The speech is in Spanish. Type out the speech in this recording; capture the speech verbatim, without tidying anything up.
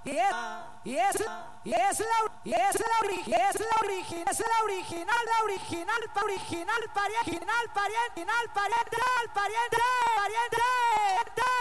y es, y es, y es la, y es la, ori- y es la original, es la original, la original, pa- original, pariente, original, pariente, original, pariente, pariente, pariente.